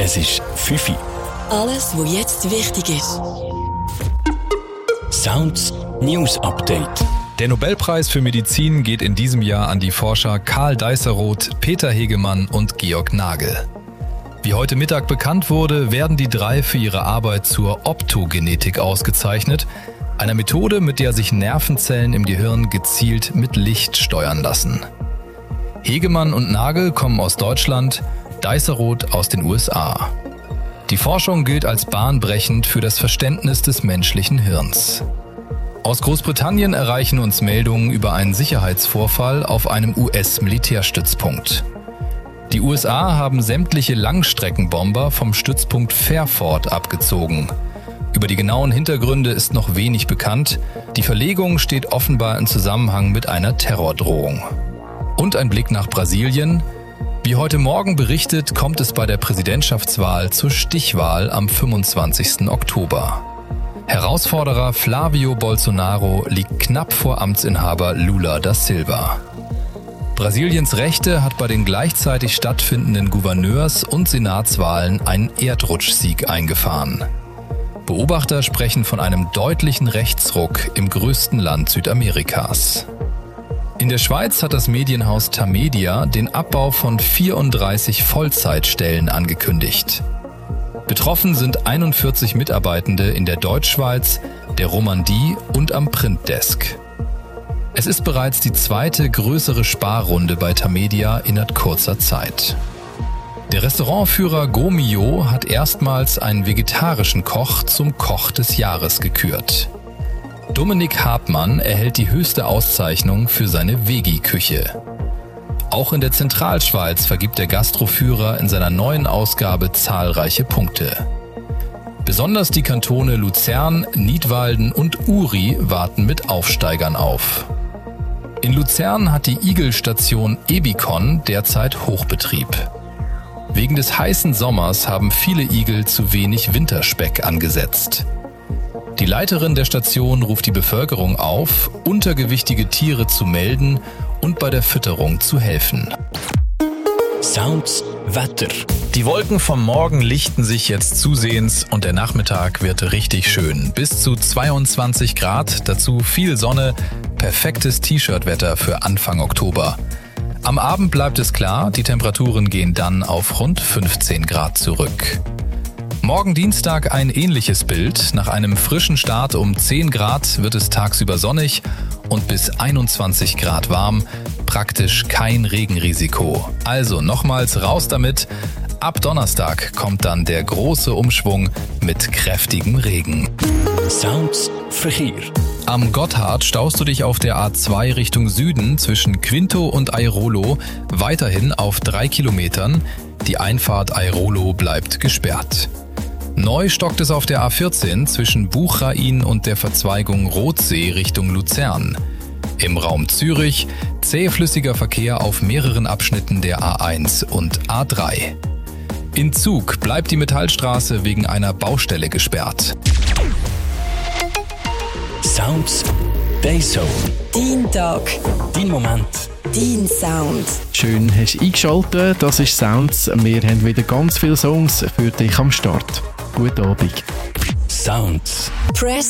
Es ist 5 Uhr. Alles, was jetzt wichtig ist. Sounds News Update. Der Nobelpreis für Medizin geht in diesem Jahr an die Forscher Karl Deisseroth, Peter Hegemann und Georg Nagel. Wie heute Mittag bekannt wurde, werden die drei für ihre Arbeit zur Optogenetik ausgezeichnet, einer Methode, mit der sich Nervenzellen im Gehirn gezielt mit Licht steuern lassen. Hegemann und Nagel kommen aus Deutschland, Deisseroth aus den USA. Die Forschung gilt als bahnbrechend für das Verständnis des menschlichen Hirns. Aus Großbritannien erreichen uns Meldungen über einen Sicherheitsvorfall auf einem US-Militärstützpunkt. Die USA haben sämtliche Langstreckenbomber vom Stützpunkt Fairford abgezogen. Über die genauen Hintergründe ist noch wenig bekannt. Die Verlegung steht offenbar im Zusammenhang mit einer Terrordrohung. Und ein Blick nach Brasilien. Wie heute Morgen berichtet, kommt es bei der Präsidentschaftswahl zur Stichwahl am 25. Oktober. Herausforderer Flavio Bolsonaro liegt knapp vor Amtsinhaber Lula da Silva. Brasiliens Rechte hat bei den gleichzeitig stattfindenden Gouverneurs- und Senatswahlen einen Erdrutschsieg eingefahren. Beobachter sprechen von einem deutlichen Rechtsruck im größten Land Südamerikas. In der Schweiz hat das Medienhaus Tamedia den Abbau von 34 Vollzeitstellen angekündigt. Betroffen sind 41 Mitarbeitende in der Deutschschweiz, der Romandie und am Printdesk. Es ist bereits die zweite größere Sparrunde bei Tamedia innerhalb kurzer Zeit. Der Restaurantführer Gomio hat erstmals einen vegetarischen Koch zum Koch des Jahres gekürt. Dominik Hartmann erhält die höchste Auszeichnung für seine Vegi-Küche. Auch in der Zentralschweiz vergibt der Gastroführer in seiner neuen Ausgabe zahlreiche Punkte. Besonders die Kantone Luzern, Nidwalden und Uri warten mit Aufsteigern auf. In Luzern hat die Igelstation Ebikon derzeit Hochbetrieb. Wegen des heißen Sommers haben viele Igel zu wenig Winterspeck angesetzt. Die Leiterin der Station ruft die Bevölkerung auf, untergewichtige Tiere zu melden und bei der Fütterung zu helfen. Sounds Wetter. Die Wolken vom Morgen lichten sich jetzt zusehends und der Nachmittag wird richtig schön. Bis zu 22 Grad, dazu viel Sonne, perfektes T-Shirt-Wetter für Anfang Oktober. Am Abend bleibt es klar, die Temperaturen gehen dann auf rund 15 Grad zurück. Morgen Dienstag ein ähnliches Bild. Nach einem frischen Start um 10 Grad wird es tagsüber sonnig und bis 21 Grad warm. Praktisch kein Regenrisiko. Also nochmals raus damit. Ab Donnerstag kommt dann der große Umschwung mit kräftigem Regen. Sounds Verkehr. Am Gotthard staust du dich auf der A2 Richtung Süden zwischen Quinto und Airolo weiterhin auf 3 Kilometern. Die Einfahrt Airolo bleibt gesperrt. Neu stockt es auf der A14 zwischen Buchrain und der Verzweigung Rothsee Richtung Luzern. Im Raum Zürich zähflüssiger Verkehr auf mehreren Abschnitten der A1 und A3. In Zug bleibt die Metallstraße wegen einer Baustelle gesperrt. Sounds Dayzone. Dein Tag. Dein Moment. Dein Sound. Schön hast du eingeschaltet, das ist Sounds. Wir haben wieder ganz viele Songs für dich am Start. Guten Abend. Sounds. Press